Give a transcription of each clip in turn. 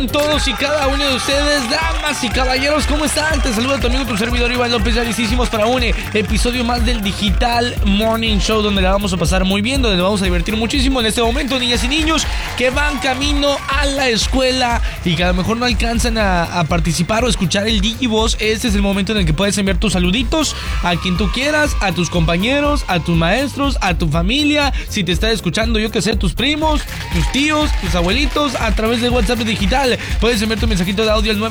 tengan todos y cada uno de ustedes, damas y caballeros, ¿cómo están? Te saluda tu amigo, tu servidor Iván López, ya listísimos para un episodio más del Digital Morning Show, donde la vamos a pasar muy bien, donde nos vamos a divertir muchísimo en este momento, niñas y niños que van camino a la escuela y que a lo mejor no alcanzan a participar o escuchar el Digivoz. Este es el momento en el que puedes enviar tus saluditos a quien tú quieras, a tus compañeros, a tus maestros, a tu familia, si te está escuchando, yo que sé, tus primos, tus tíos, tus abuelitos, a través de WhatsApp digital. Puedes enviar tu mensajito de audio al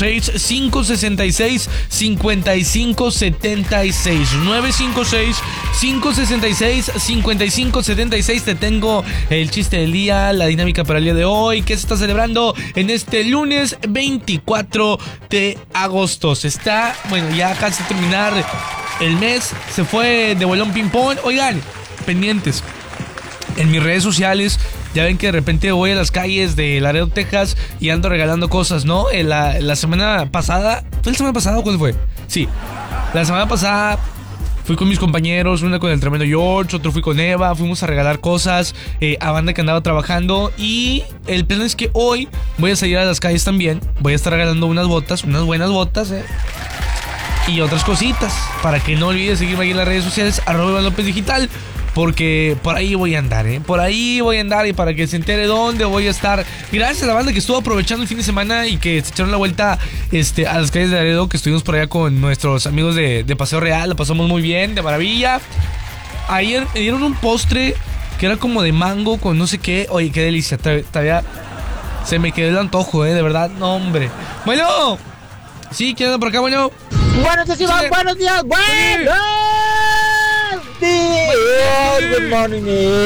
956-566-5576. 956-566-5576. Te tengo el chiste del día, la dinámica para el día de hoy, que se está celebrando en este lunes 24 de agosto. Se está, bueno, ya casi terminar el mes. Se fue de bolón ping pong. Oigan, pendientes en mis redes sociales. Ya ven que de repente voy a las calles de Laredo, Texas y ando regalando cosas, ¿no? La semana pasada... ¿Fue la semana pasada o cuándo fue? Sí, la semana pasada fui con mis compañeros, una con el tremendo George, otro fui con Eva, fuimos a regalar cosas a banda que andaba trabajando. Y el plan es que hoy voy a salir a las calles también. Voy a estar regalando unas botas, unas buenas botas, y otras cositas. Para que no olvides seguirme ahí en las redes sociales, @IvanLópezDigital. Porque por ahí voy a andar, por ahí voy a andar, y para que se entere dónde voy a estar. Gracias a la banda que estuvo aprovechando el fin de semana y que se echaron la vuelta a las calles de Laredo, que estuvimos por allá con nuestros amigos de Paseo Real. La pasamos muy bien, de maravilla. Ayer me dieron un postre que era como de mango con no sé qué. Oye, qué delicia, todavía se me quedó el antojo, de verdad, no, hombre. Bueno, sí, ¿quién anda por acá? Bueno. Buenos días, Iván, buenos días, buenos. Good morning.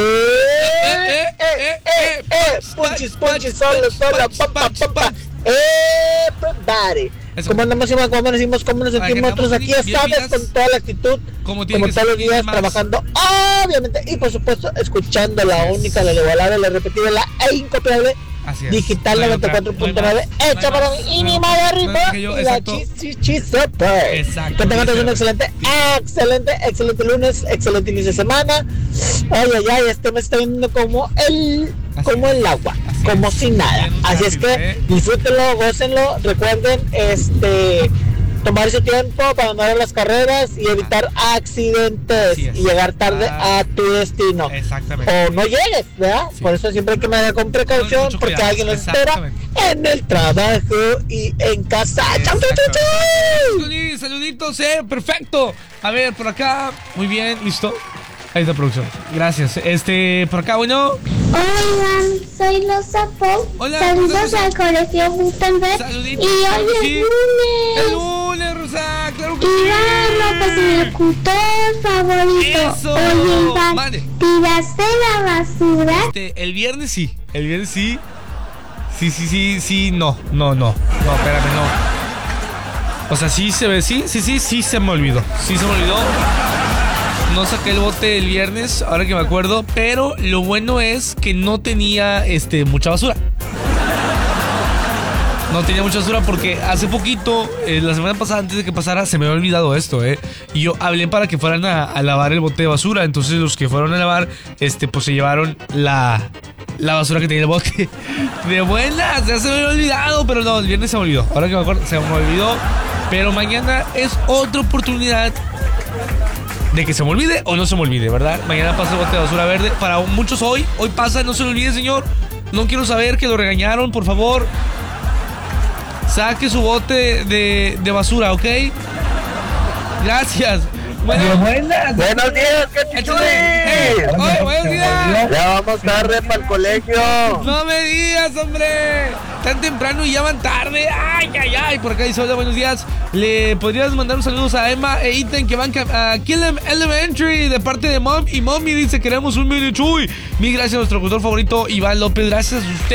Punchis, solo, pa. Everybody. ¿Cómo andamos, Iván? ¿Cómo decimos? ¿Cómo nos sentimos nosotros aquí? Ya sabes, con toda la actitud, como todos los días, trabajando, obviamente, y por supuesto, escuchando la única, la igualable, la repetible, la incomparable Digital 94.9, hecha para mí, ínima de arriba, y la Super. Exacto. Que tengan un excelente lunes, excelente inicio de semana. Ay, este me está viendo como el agua, como si nada. Así es que disfrútenlo, gócenlo. Recuerden, tomar su tiempo para andar en las carreras y evitar accidentes y llegar tarde a tu destino. Exactamente. O no llegues, ¿verdad? Sí. Por eso siempre hay que manejar con precaución, porque alguien nos espera en el trabajo y en casa. ¡Chau! Saluditos, perfecto. A ver, por acá, muy bien, listo. Ahí está, producción. Gracias. Por acá, bueno. Hola, soy Rosa Pop. Hola, saludos al colegio Gutenberg. Saluditos. Y hoy es lunes. El lunes, Rosa, claro que Iván López, mi locutor favorito. Eso. Oye, Iván, vale. ¿tiraste la basura? El viernes sí. Sí, no, espérame, no. O sea, sí se ve, sí se me olvidó. No saqué el bote el viernes, ahora que me acuerdo, pero lo bueno es que no tenía mucha basura. No tenía mucha basura porque hace poquito, la semana pasada, antes de que pasara, se me había olvidado esto, y yo hablé para que fueran a lavar el bote de basura. Entonces los que fueron a lavar, pues se llevaron la basura que tenía el bote. De buenas, ya se me había olvidado, pero no, el viernes se me olvidó. Ahora que me acuerdo, se me olvidó. Pero mañana es otra oportunidad de que se me olvide o no se me olvide, ¿verdad? Mañana pasa el bote de basura verde. Para muchos hoy pasa, no se le olvide, señor. No quiero saber que lo regañaron, por favor. Saque su bote de basura, ¿ok? Gracias. Buenos días, ¿qué chichule? Buenos días. Ya vamos tarde para el colegio. No me digas, hombre. Tan temprano y ya van tarde. Ay. Por acá dice, hola, buenos días. ¿Le podrías mandar un saludo a Emma e Ethan que van aquí en Elementary de parte de Mom? Y Mommy dice, queremos un mini chuy. Mil gracias a nuestro locutor favorito, Iván López. Gracias a usted.